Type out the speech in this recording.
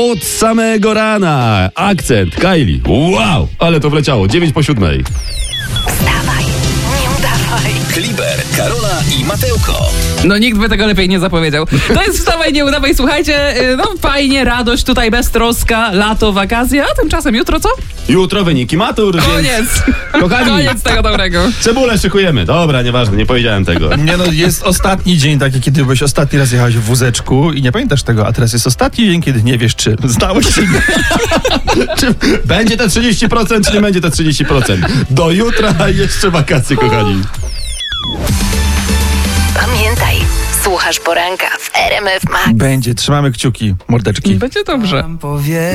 Od samego rana. Akcent, Kylie. Wow, ale to wleciało. 9:07. Wstawaj, nie udawaj. Kliber, Karola i Matełko. No nikt by tego lepiej nie zapowiedział. To jest Wstawaj, nie udawaj, słuchajcie, no fajnie, radość, tutaj beztroska, lato, wakacje, a tymczasem jutro co? Jutro wyniki matur, więc... Koniec. Kochani, Koniec tego dobrego. cebulę szykujemy. Dobra, nieważne, nie powiedziałem tego. Nie no, jest ostatni dzień taki, kiedy byłeś ostatni raz jechałeś w wózeczku i nie pamiętasz tego, a teraz jest ostatni dzień, kiedy nie wiesz, czy zdałeś czy nie. Czy będzie te 30%, czy nie będzie te 30%? Do jutra jeszcze wakacje, kochani. Pamiętaj, słuchasz poranka w RMF Max. Będzie, trzymamy kciuki, mordeczki. Będzie dobrze.